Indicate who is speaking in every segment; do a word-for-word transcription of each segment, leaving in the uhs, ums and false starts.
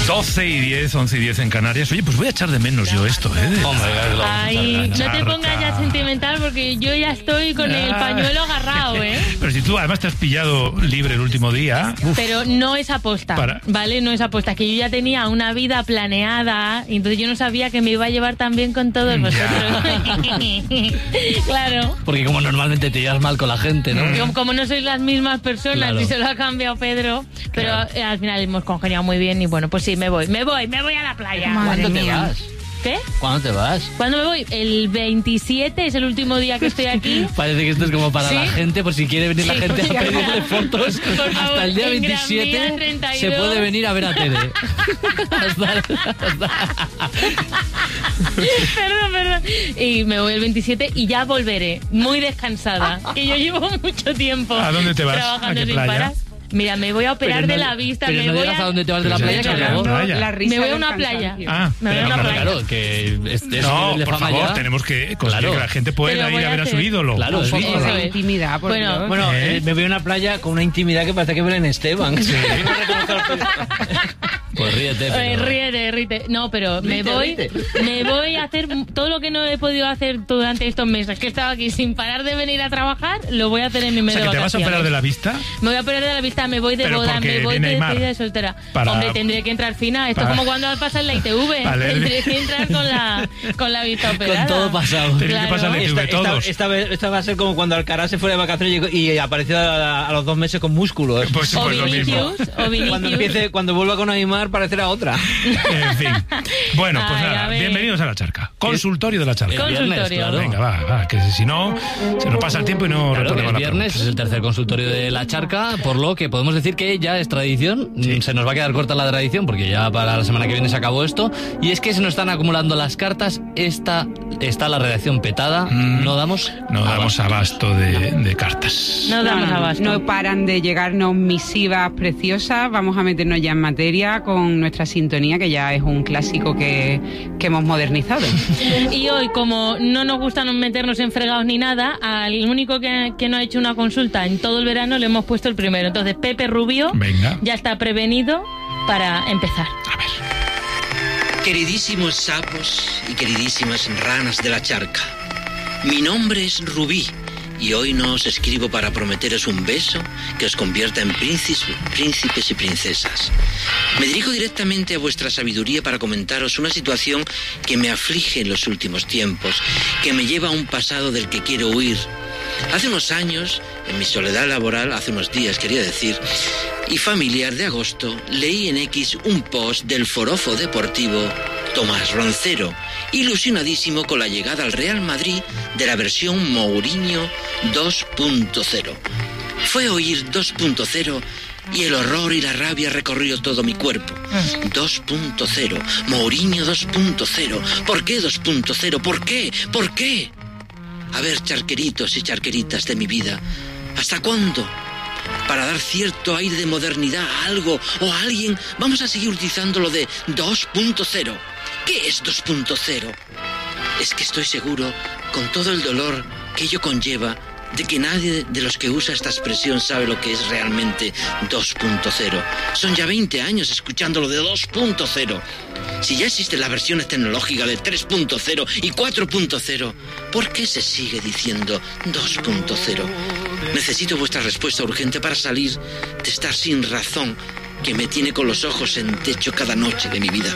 Speaker 1: doce y diez, once y diez en Canarias. Oye, pues voy a echar de menos yo esto, ¿eh?
Speaker 2: Hombre,
Speaker 3: Ay, no te pongas ya sentimental porque yo ya estoy con el pañuelo agarrado, ¿eh?
Speaker 1: Pero si tú además te has pillado libre el último día... Uf.
Speaker 3: Pero no es aposta, Para... ¿vale? No es aposta. Que yo ya tenía una vida planeada y entonces yo no sabía que me iba a llevar tan bien con todos vosotros. Claro.
Speaker 2: Porque como normalmente te llevas mal con la gente, ¿no?
Speaker 3: Como, como no sois las mismas personas, claro. Y se lo ha cambiado Pedro. Pero claro. Al final hemos congeniado muy bien y bueno, pues sí, me voy, me voy, me voy a la playa.
Speaker 2: ¿Cuándo te vas?
Speaker 3: ¿Qué?
Speaker 2: ¿Cuándo te vas?
Speaker 3: ¿Cuándo me voy? El veintisiete es el último día que estoy aquí.
Speaker 2: Parece que esto es como para ¿sí? la gente, por si quiere venir sí, la gente a pedirle fotos.
Speaker 3: Por favor,
Speaker 2: hasta el día veintisiete se puede venir a ver a Tere. hasta, hasta...
Speaker 3: Perdón, perdón. Y me voy el veintisiete y ya volveré, muy descansada. Que yo llevo mucho tiempo.
Speaker 1: ¿A dónde te vas?
Speaker 3: Trabajando
Speaker 1: ¿A qué
Speaker 3: sin
Speaker 1: playa?
Speaker 3: parar. Mira, me voy a operar
Speaker 2: no,
Speaker 3: de la vista.
Speaker 2: Pero
Speaker 3: me
Speaker 2: no
Speaker 3: voy
Speaker 2: digas
Speaker 3: a...
Speaker 2: a dónde te vas de la playa, que
Speaker 1: luego...
Speaker 3: La me voy a una playa.
Speaker 1: Ah,
Speaker 3: me voy a una playa.
Speaker 2: Claro, que este
Speaker 1: no,
Speaker 2: de
Speaker 1: por
Speaker 2: fama
Speaker 1: favor,
Speaker 2: ya...
Speaker 1: tenemos que conseguir claro. que la gente pueda ir a ver a su ídolo.
Speaker 2: Claro,
Speaker 1: es
Speaker 2: ídolo.
Speaker 4: Eso es intimidad, por
Speaker 3: bueno,
Speaker 4: Dios.
Speaker 5: Bueno,
Speaker 1: ¿Eh?
Speaker 5: eh, me voy a una playa con una intimidad que parece que Belén Esteban. Sí.
Speaker 2: Pues ríete, pero...
Speaker 3: Eh, ríete, ríete. No, pero
Speaker 5: ríete,
Speaker 3: me voy
Speaker 5: ríete.
Speaker 3: me voy a hacer todo lo que no he podido hacer durante estos meses que he estado aquí sin parar de venir a trabajar, lo voy a hacer en mi mes
Speaker 1: o sea,
Speaker 3: de
Speaker 1: que
Speaker 3: vacaciones.
Speaker 1: ¿te vas a operar de la vista?
Speaker 3: Me voy a operar de la vista, me voy de
Speaker 1: pero
Speaker 3: boda, me voy de despedida de soltera.
Speaker 1: Para...
Speaker 3: Hombre, tendré que entrar fina. Esto
Speaker 1: para...
Speaker 3: es como cuando pasa en la I T V. Vale. Tendré que entrar con la, con la vista operada.
Speaker 2: Con todo pasado.
Speaker 1: Tendré
Speaker 3: claro.
Speaker 1: que pasar la I T V
Speaker 5: esta,
Speaker 1: todos.
Speaker 5: Esta, esta, vez, esta va a ser como cuando Alcaraz se fue de vacaciones y, y apareció a, a los dos meses con músculos.
Speaker 1: Pues,
Speaker 3: o
Speaker 1: pues
Speaker 3: Vinicius,
Speaker 1: lo mismo.
Speaker 3: O Vinicius.
Speaker 5: Cuando empiece, cuando vuelva con Aymar parecerá otra.
Speaker 1: En fin. Bueno, pues
Speaker 3: Ay,
Speaker 1: nada, bienvenidos a La Charca. Consultorio de La Charca.
Speaker 3: Consultorio.
Speaker 2: Viernes, claro.
Speaker 1: Venga, va, va, que si no, se nos pasa el tiempo y no
Speaker 2: claro,
Speaker 1: respondemos
Speaker 2: el
Speaker 1: la
Speaker 2: viernes
Speaker 1: pregunta.
Speaker 2: es el tercer consultorio de La Charca, por lo que podemos decir que ya es tradición. Sí. Se nos va a quedar corta la tradición porque ya para la semana que viene se acabó esto. Y es que se nos están acumulando las cartas. Esta está la redacción petada. Mm, no damos
Speaker 1: No damos abasto, abasto de, de cartas.
Speaker 3: No damos
Speaker 4: no,
Speaker 3: abasto.
Speaker 4: No paran de llegarnos misivas preciosas. Vamos a meternos ya en materia con nuestra sintonía, que ya es un clásico que, que hemos modernizado.
Speaker 3: Y hoy, como no nos gusta meternos en fregados ni nada, al único que, que no ha hecho una consulta en todo el verano le hemos puesto el primero. Entonces, Pepe Rubio
Speaker 1: Venga.
Speaker 3: ya está prevenido para empezar.
Speaker 1: A ver.
Speaker 6: Queridísimos sapos y queridísimas ranas de La Charca, mi nombre es Rubí y hoy no os escribo para prometeros un beso que os convierta en príncipes, príncipes y princesas. Me dirijo directamente a vuestra sabiduría para comentaros una situación que me aflige en los últimos tiempos, que me lleva a un pasado del que quiero huir. Hace unos años, en mi soledad laboral, hace unos días quería decir, y familiar de agosto, leí en X un post del forofo deportivo Tomás Roncero, ilusionadísimo con la llegada al Real Madrid de la versión Mourinho dos punto cero. Fue oír dos punto cero y el horror y la rabia recorrió todo mi cuerpo. dos punto cero, Mourinho dos punto cero. ¿Por qué dos punto cero? ¿Por qué? ¿Por qué? A ver, charqueritos y charqueritas de mi vida, ¿hasta cuándo? Para dar cierto aire de modernidad a algo o a alguien, vamos a seguir utilizando lo de dos punto cero. ¿Qué es dos punto cero? Es que estoy seguro, con todo el dolor que ello conlleva, de que nadie de los que usa esta expresión sabe lo que es realmente dos punto cero. Son ya veinte años escuchando lo de dos punto cero. Si ya existen las versiones tecnológicas de tres punto cero y cuatro punto cero, ¿por qué se sigue diciendo dos punto cero? Necesito vuestra respuesta urgente para salir de estar sin razón que me tiene con los ojos en techo cada noche de mi vida.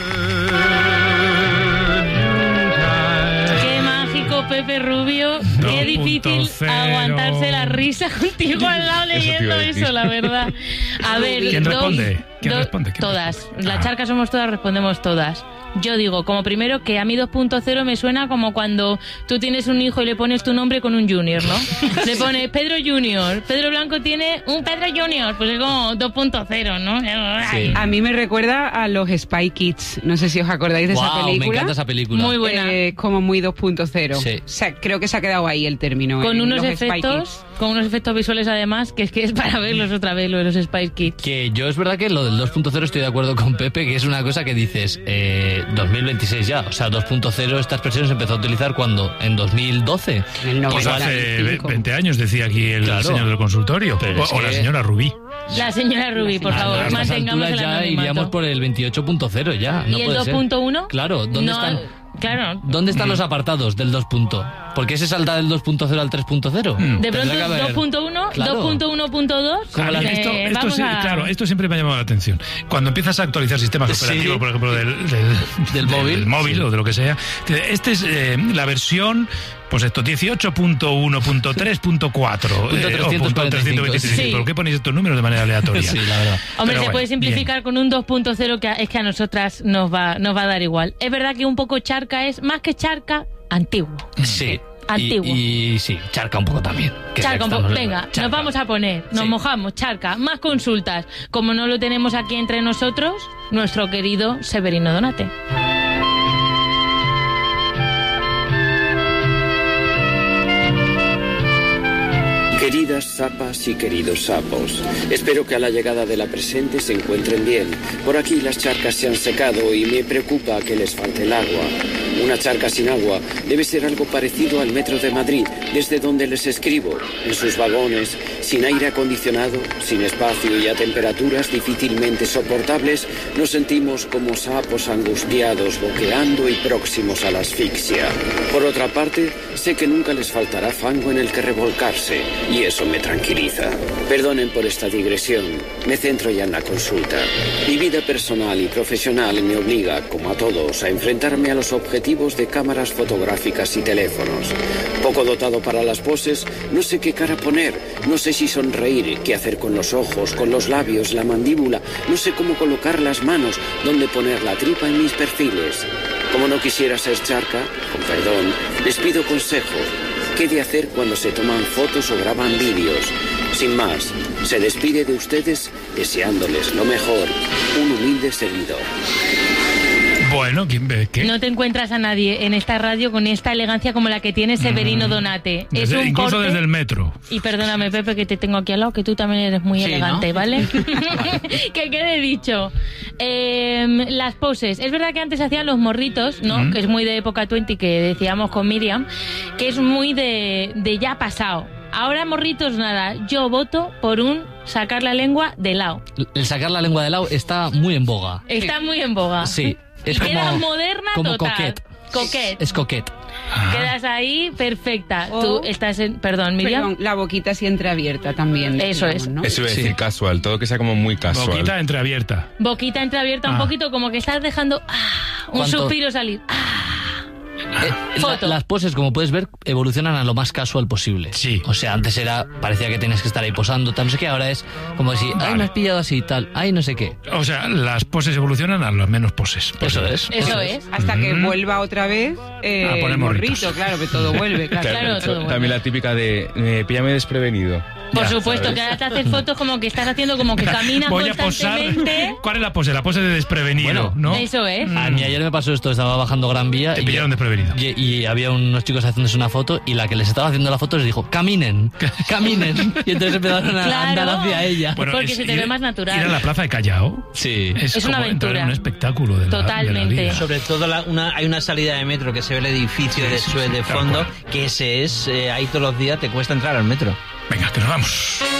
Speaker 3: Qué mágico, Pepe Rubio. Qué difícil aguantarse la risa contigo al lado leyendo eso, eso, la verdad. A ver,
Speaker 1: ¿quién
Speaker 3: dos,
Speaker 1: responde? ¿Quién
Speaker 3: dos,
Speaker 1: responde? ¿Quién
Speaker 3: todas.
Speaker 1: responde?
Speaker 3: La
Speaker 1: Ah.
Speaker 3: Charca somos todas, respondemos todas. Yo digo, como primero, que a mí dos punto cero me suena como cuando tú tienes un hijo y le pones tu nombre con un junior, ¿no? Le pones Pedro Junior. Pedro Blanco tiene un Pedro Junior. Pues es como dos punto cero, ¿no?
Speaker 2: Sí.
Speaker 4: A mí me recuerda a los Spy Kids. No sé si os acordáis de
Speaker 2: wow,
Speaker 4: esa película.
Speaker 2: me encanta esa película.
Speaker 3: Muy buena.
Speaker 4: Eh, como muy dos punto cero.
Speaker 2: Sí.
Speaker 4: O sea, creo que se ha quedado ahí el término.
Speaker 3: Con
Speaker 4: en
Speaker 3: unos
Speaker 4: los Spy
Speaker 3: efectos,
Speaker 4: Kids.
Speaker 3: con unos efectos visuales además, que es que es para verlos otra vez, lo de los Spice Kids.
Speaker 2: Que yo es verdad que lo del dos punto cero estoy de acuerdo con Pepe, que es una cosa que dices, eh, dos mil veintiséis ya, o sea, dos punto cero esta expresión se empezó a utilizar cuando, en dos mil doce.
Speaker 4: En el
Speaker 1: Pues
Speaker 4: noventa y
Speaker 1: hace
Speaker 4: cinco.
Speaker 1: veinte años decía aquí el
Speaker 2: Claro.
Speaker 1: señor del consultorio.
Speaker 2: Pero
Speaker 1: O,
Speaker 2: es
Speaker 1: o la
Speaker 2: que-
Speaker 1: señora Rubí.
Speaker 3: La señora Rubí, por
Speaker 2: A
Speaker 3: favor,
Speaker 2: estas
Speaker 3: mantengamos
Speaker 2: alturas
Speaker 3: el
Speaker 2: ya
Speaker 3: anonimato.
Speaker 2: iríamos por el veintiocho punto cero ya. No
Speaker 3: ¿Y el
Speaker 2: puede
Speaker 3: dos
Speaker 2: ser.
Speaker 3: punto uno?
Speaker 2: Claro, ¿dónde
Speaker 3: No,
Speaker 2: están?
Speaker 3: Claro.
Speaker 2: ¿Dónde están los apartados del dos punto? ¿Por qué se salta del dos punto cero al tres punto cero?
Speaker 3: De pronto, dos punto uno,
Speaker 2: Claro.
Speaker 3: dos punto uno punto dos.
Speaker 1: A mí esto,
Speaker 3: eh,
Speaker 1: esto
Speaker 3: vamos
Speaker 1: sí,
Speaker 3: a...
Speaker 1: claro, esto siempre me ha llamado la atención. Cuando empiezas a actualizar sistemas
Speaker 2: Sí.
Speaker 1: operativos, por ejemplo, del, del,
Speaker 2: Del móvil.
Speaker 1: del móvil
Speaker 2: Sí.
Speaker 1: o de lo que sea, este es eh, la versión, pues esto, dieciocho punto uno punto tres punto cuatro
Speaker 2: Punto
Speaker 1: eh, o
Speaker 2: trescientos cuarenta y cinco,
Speaker 1: trescientos veintitrés.
Speaker 3: sí.
Speaker 1: ¿Por qué ponéis estos números de manera aleatoria?
Speaker 2: Sí, la verdad.
Speaker 3: Hombre,
Speaker 1: Pero
Speaker 3: se
Speaker 1: bueno,
Speaker 3: puede simplificar con un dos punto cero que a- es que a nosotras nos va, nos va a dar igual. Es verdad que un poco charca es, más que charca, antiguo.
Speaker 2: Sí.
Speaker 3: Antiguo.
Speaker 2: Y, y sí, charca un poco también. que
Speaker 3: Charca, un
Speaker 2: estamos-
Speaker 3: poco. Venga,
Speaker 2: charca.
Speaker 3: nos vamos a poner, nos
Speaker 2: Sí.
Speaker 3: mojamos, charca, más consultas. Como no lo tenemos aquí entre nosotros, nuestro querido Severino Donate.
Speaker 7: Queridas sapas y queridos sapos, espero que a la llegada de la presente se encuentren bien. Por aquí las charcas se han secado y me preocupa que les falte el agua. Una charca sin agua debe ser algo parecido al metro de Madrid, desde donde les escribo, en sus vagones, sin aire acondicionado, sin espacio y a temperaturas difícilmente soportables, nos sentimos como sapos angustiados, boqueando y próximos a la asfixia. Por otra parte, sé que nunca les faltará fango en el que revolcarse, y eso me tranquiliza. Perdonen por esta digresión, me centro ya en la consulta. Mi vida personal y profesional me obliga, como a todos, a enfrentarme a los objetivos de cámaras fotográficas y teléfonos. Poco dotado para las poses, no sé qué cara poner, no sé si sonreír, qué hacer con los ojos, con los labios, la mandíbula, no sé cómo colocar las manos, dónde poner la tripa en mis perfiles. Como no quisiera ser charca, con perdón, les pido consejo. ¿Qué de hacer cuando se toman fotos o graban vídeos? Sin más, se despide de ustedes deseándoles lo mejor, un humilde servidor.
Speaker 1: Bueno, ¿quién ve qué?
Speaker 3: No te encuentras a nadie en esta radio con esta elegancia como la que tiene Severino Donate. Es
Speaker 1: Desde-
Speaker 3: un
Speaker 1: incluso
Speaker 3: porte-
Speaker 1: desde el metro.
Speaker 3: Y perdóname, Pepe, que te tengo aquí al lado, que tú también eres muy
Speaker 5: Sí,
Speaker 3: elegante,
Speaker 5: ¿no?
Speaker 3: ¿vale? Que quede dicho. Eh, las poses. Es verdad que antes hacían los morritos, ¿no?
Speaker 1: Ujú.
Speaker 3: Que es muy de época veinte, que decíamos con Miriam, que es muy de, de ya pasado. Ahora morritos nada. Yo voto por un sacar la lengua de lado.
Speaker 2: El sacar la lengua de lado está muy en boga.
Speaker 3: Está muy en boga.
Speaker 2: Sí. Es
Speaker 3: Y quedas
Speaker 2: como,
Speaker 3: moderna
Speaker 2: como
Speaker 3: total.
Speaker 2: coquette.
Speaker 3: Coquette.
Speaker 2: Es coquette.
Speaker 1: Ah.
Speaker 3: Quedas ahí perfecta.
Speaker 4: O-
Speaker 3: Tú estás en... Perdón, Miriam.
Speaker 4: Perdón, la boquita así entreabierta también.
Speaker 3: Eso
Speaker 4: digamos,
Speaker 3: es.
Speaker 4: ¿no?
Speaker 8: Eso iba a decir
Speaker 2: Sí.
Speaker 8: casual, todo que sea como muy casual.
Speaker 1: Boquita entreabierta.
Speaker 3: Boquita entreabierta un
Speaker 1: Ah.
Speaker 3: poquito, como que estás dejando ah, un
Speaker 2: ¿Cuánto?
Speaker 3: suspiro salir. Ah.
Speaker 2: Eh, la-
Speaker 3: Foto.
Speaker 2: las poses, como puedes ver, evolucionan a lo más casual posible.
Speaker 1: Sí.
Speaker 2: O sea, antes era, parecía que tenías que estar ahí posando, tal, no sé qué, ahora es como si, ay,
Speaker 1: Vale.
Speaker 2: me has pillado así, tal, ay, no sé qué.
Speaker 1: O sea, las poses evolucionan a las menos poses.
Speaker 2: Eso es.
Speaker 3: Eso es.
Speaker 4: Hasta que
Speaker 1: Mm.
Speaker 4: vuelva otra vez eh,
Speaker 1: A poner
Speaker 4: el
Speaker 1: morritos.
Speaker 4: morrito, claro, que todo vuelve. Claro.
Speaker 3: Claro,
Speaker 8: eso,
Speaker 3: todo bueno.
Speaker 8: también la típica de eh, píllame desprevenido.
Speaker 3: Por
Speaker 8: Ya,
Speaker 3: supuesto,
Speaker 8: ¿sabes?
Speaker 3: que ahora te haces fotos como que estás haciendo como que caminas
Speaker 1: Voy a posar.
Speaker 3: constantemente.
Speaker 1: ¿Cuál es la pose? La pose de desprevenido,
Speaker 2: Bueno,
Speaker 1: ¿no?
Speaker 3: Eso es.
Speaker 2: A mí ayer me pasó esto, estaba bajando Gran Vía
Speaker 1: Te
Speaker 2: y,
Speaker 1: pillaron desprevenido.
Speaker 2: y, y había unos chicos haciéndose una foto y la que les estaba haciendo la foto les dijo, caminen, caminen. Y entonces empezaron a
Speaker 3: Claro.
Speaker 2: andar hacia ella.
Speaker 1: Bueno,
Speaker 3: Porque
Speaker 1: es
Speaker 3: se te
Speaker 1: ir-
Speaker 3: ve más natural.
Speaker 1: Ir a la plaza de Callao
Speaker 2: Sí.
Speaker 1: es,
Speaker 3: Es una
Speaker 1: como entrar en
Speaker 3: aventura.
Speaker 1: un espectáculo de la, de la
Speaker 3: Totalmente.
Speaker 1: vida.
Speaker 5: Sobre todo la- una, hay una salida de metro que se ve el edificio
Speaker 1: Sí,
Speaker 5: de
Speaker 1: sí,
Speaker 5: Suez
Speaker 1: sí,
Speaker 5: de
Speaker 1: tal
Speaker 5: fondo,
Speaker 1: cual.
Speaker 5: que ese es, eh, ahí todos los días te cuesta entrar al metro.
Speaker 1: Venga, que nos vamos.